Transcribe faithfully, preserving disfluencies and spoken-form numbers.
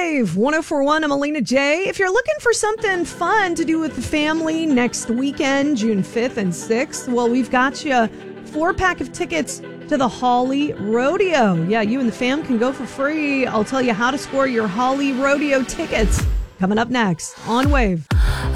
Wave one oh four point one. I'm Alina J. If you're looking for something fun to do with the family next weekend, June fifth and sixth, well, we've got you a four pack of tickets to the Holly Rodeo. Yeah, you and the fam can go for free. I'll tell you how to score your Holly Rodeo tickets coming up next on Wave.